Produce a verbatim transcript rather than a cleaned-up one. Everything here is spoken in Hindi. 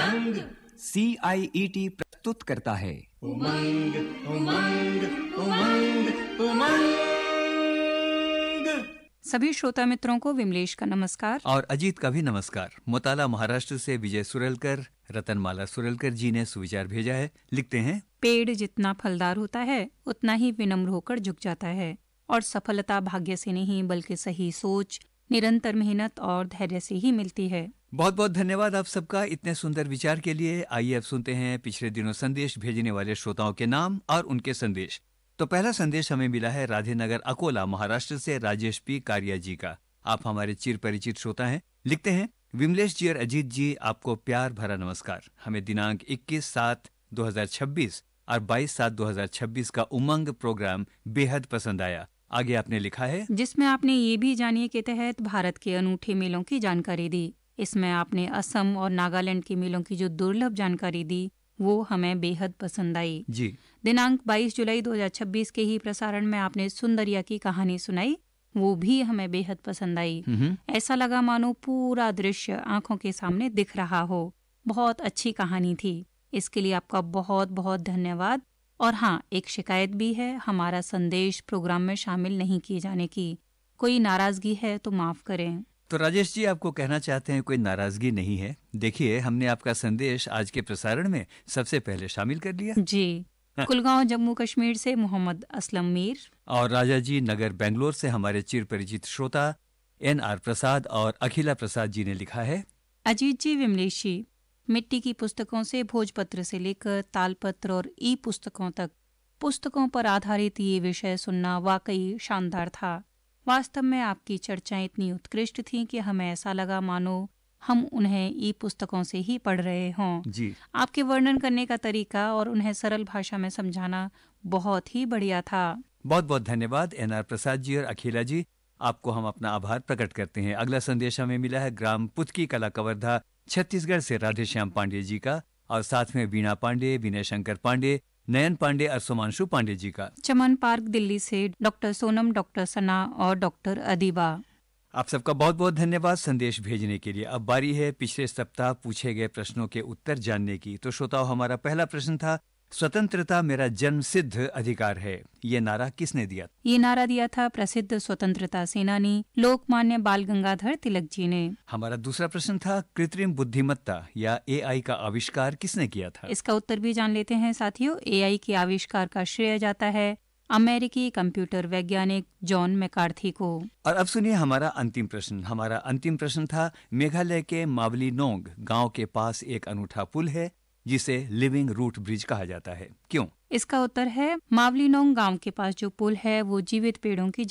उमंग सी आई ई टी प्रस्तुत करता है उमंग उमंग उमंग उमंग। सभी श्रोता मित्रों को विमलेश का नमस्कार और अजीत का भी नमस्कार। मोताला महाराष्ट्र से विजय सुरलकर, रतनमाला सुरलकर जी ने सुविचार भेजा है। लिखते हैं, पेड़ जितना फलदार होता है उतना ही विनम्र होकर झुक जाता है, और सफलता भाग्य से नहीं बल्कि सही सोच, निरंतर मेहनत और धैर्य से ही मिलती है। बहुत बहुत धन्यवाद आप सबका इतने सुंदर विचार के लिए। आइए अब सुनते हैं पिछले दिनों संदेश भेजने वाले श्रोताओं के नाम और उनके संदेश। तो पहला संदेश हमें मिला है राधेनगर अकोला महाराष्ट्र से राजेश पी कारिया जी का। आप हमारे चिर परिचित श्रोता हैं। लिखते हैं, विमलेश जी और अजीत जी, आपको प्यार भरा नमस्कार। हमें दिनांक इक्कीस सात दो हजार छब्बीस और बाईस सात दो हजार छब्बीस का उमंग प्रोग्राम बेहद पसंद आया। आगे आपने लिखा है, जिसमें आपने ये भी जानिए के तहत भारत के अनूठे मेलों की जानकारी दी। इसमें आपने असम और नागालैंड के मेलों की जो दुर्लभ जानकारी दी वो हमें बेहद पसंद आई जी। दिनांक बाईस जुलाई दो हजार छब्बीस के ही प्रसारण में आपने सुंदरिया की कहानी सुनाई, वो भी हमें बेहद पसंद आई। ऐसा लगा मानो पूरा दृश्य आंखों के सामने दिख रहा हो। बहुत अच्छी कहानी थी। इसके लिए आपका बहुत बहुत धन्यवाद। और हाँ, एक शिकायत भी है, हमारा संदेश प्रोग्राम में शामिल नहीं किए जाने की। कोई नाराजगी है तो माफ करें। तो राजेश जी आपको कहना चाहते हैं कोई नाराजगी नहीं है। देखिए, हमने आपका संदेश आज के प्रसारण में सबसे पहले शामिल कर लिया। जी। कुलगांव जम्मू कश्मीर से मोहम्मद असलम मीर और राजा जी नगर बेंगलोर से हमारे चिर परिचित श्रोता एन आर प्रसाद और अखिला प्रसाद जी ने लिखा है, अजीत जी, विमलेश जी, मिट्टी की पुस्तकों से भोजपत्र से लेकर तालपत्र और ई पुस्तकों तक पुस्तकों पर आधारित ये विषय सुनना वाकई शानदार था। वास्तव में आपकी चर्चाएं इतनी उत्कृष्ट थीं कि हमें ऐसा लगा मानो हम उन्हें ई पुस्तकों से ही पढ़ रहे हों। जी। आपके वर्णन करने का तरीका और उन्हें सरल भाषा में समझाना बहुत ही बढ़िया था। बहुत बहुत धन्यवाद एन आर प्रसाद जी और अखिला जी, आपको हम अपना आभार प्रकट करते हैं। अगला संदेश हमें मिला है ग्राम पुतकी कला कवर्धा छत्तीसगढ़ से राधेश्याम पांडे जी का, और साथ में वीणा पांडे, विनय शंकर पांडे, नयन पांडे और सुमांशु पांडे जी का। चमन पार्क दिल्ली से डॉक्टर सोनम, डॉक्टर सना और डॉक्टर अदीबा। आप सबका बहुत बहुत धन्यवाद संदेश भेजने के लिए। अब बारी है पिछले सप्ताह पूछे गए प्रश्नों के उत्तर जानने की। तो श्रोताओं, हमारा पहला प्रश्न था, स्वतंत्रता मेरा जन्म सिद्ध अधिकार है, ये नारा किसने दिया? ये नारा दिया था प्रसिद्ध स्वतंत्रता सेनानी लोकमान्य बाल गंगाधर तिलक जी ने। हमारा दूसरा प्रश्न था, कृत्रिम बुद्धिमत्ता या ए आई का आविष्कार किसने किया था? इसका उत्तर भी जान लेते हैं साथियों। ए आई के आविष्कार का श्रेय जाता है अमेरिकी कंप्यूटर वैज्ञानिक जॉन मैकार्थी को। और अब सुनिए हमारा अंतिम प्रश्न। हमारा अंतिम प्रश्न था, मेघालय के मावली नोंग गांव के पास एक अनूठा पुल है जिसे लिविंग रूट ब्रिज कहा जाता है, क्यों? इसका उत्तर है, मावलीनोंग गांव के पास जो पुल है वो जीवित पेड़ों की